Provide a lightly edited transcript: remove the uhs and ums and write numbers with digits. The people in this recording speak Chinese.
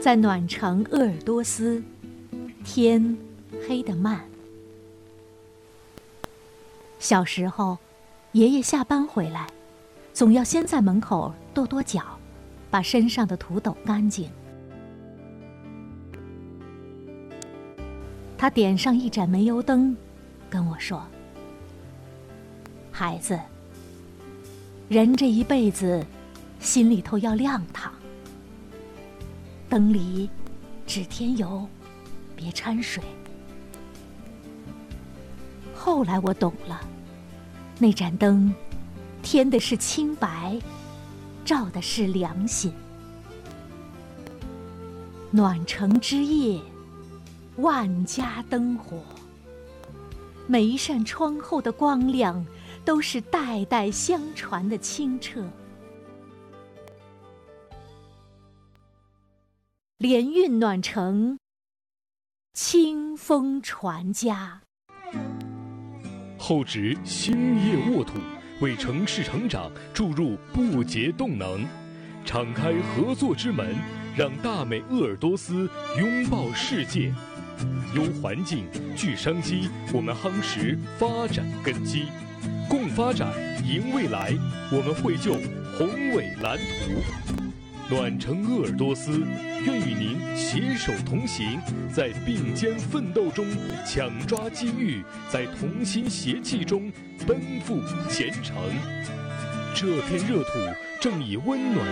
在暖城鄂尔多斯，天黑得慢。小时候，爷爷下班回来，总要先在门口跺跺脚，把身上的土抖干净。他点上一盏煤油灯，跟我说：“孩子，人这一辈子，心里头要亮堂。灯里只添油，别掺水。”后来我懂了，那盏灯添的是清白，照的是良心。暖城之夜，万家灯火，每一扇窗后的光亮，都是代代相传的清澈。联运暖城，清风传家。 厚植兴业沃土，为城市成长注入不竭动能，敞开合作之门，让大美鄂尔多斯拥抱世界。优环境，聚商机，我们夯实发展根基，共发展，赢未来。我们绘就宏伟蓝图。暖城鄂尔多斯，愿与您携手同行，在并肩奋斗中抢抓机遇，在同心协气中奔赴前程。这片热土正以温暖